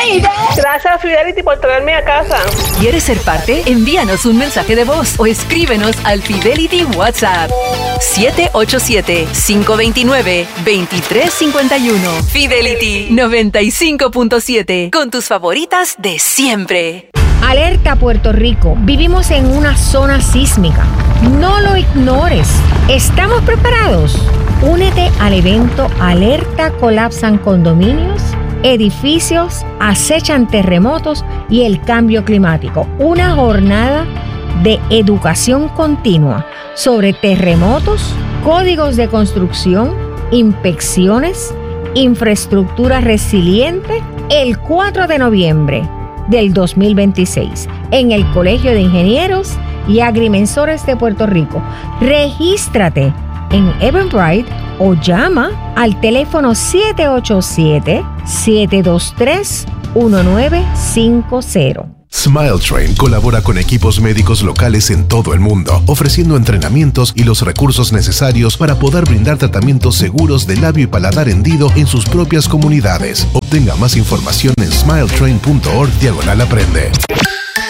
Gracias, Fidelity, por traerme a casa. ¿Quieres ser parte? Envíanos un mensaje de voz o escríbenos al Fidelity WhatsApp 787-529-2351. Fidelity 95.7, con tus favoritas de siempre. Alerta Puerto Rico, vivimos en una zona sísmica. No lo ignores. ¿Estamos preparados? Únete al evento Alerta Colapsan Condominios, Edificios, Acechan Terremotos y el Cambio Climático. Una jornada de educación continua sobre terremotos, códigos de construcción, inspecciones, infraestructura resiliente, el 4 de noviembre del 2026 en el Colegio de Ingenieros y Agrimensores de Puerto Rico. Regístrate en Eventbrite o llama al teléfono 787-723-1950. Smile Train colabora con equipos médicos locales en todo el mundo, ofreciendo entrenamientos y los recursos necesarios para poder brindar tratamientos seguros de labio y paladar hendido en sus propias comunidades. Obtenga más información en smiletrain.org/aprende.